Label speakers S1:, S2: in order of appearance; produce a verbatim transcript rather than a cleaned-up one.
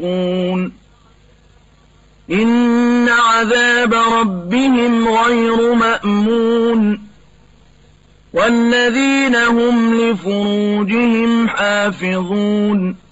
S1: مشفقون إن عذاب ربهم غير مأمون والذين هم لفروجهم حافظون